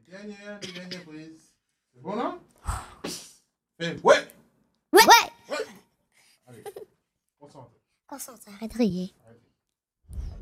Les dernières prises. C'est bon, non? Fais ouais! Ouais! Ouais! Allez, concentre. Concentre, arrête de rire.